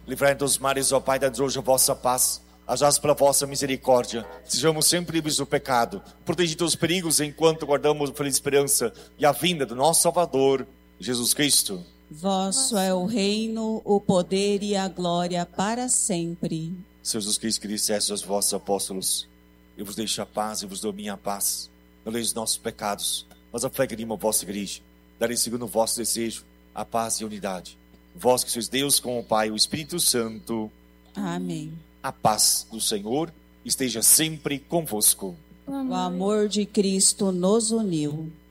Livrai dos mares, ó Pai, dai hoje a vossa paz. Ajás pela vossa misericórdia, sejamos sempre livres do pecado, protegidos dos perigos enquanto guardamos a feliz esperança e a vinda do nosso Salvador, Jesus Cristo. Vosso é o reino, o poder e a glória para sempre. Senhor Jesus Cristo, que disseste aos vossos apóstolos: eu vos deixo a paz e vos dou minha paz. Não leis os nossos pecados, mas a fé que anima a vossa igreja. Darei segundo o vosso desejo a paz e a unidade. Vós que sois Deus com o Pai e o Espírito Santo. Amém. A paz do Senhor esteja sempre convosco. O amor de Cristo nos uniu.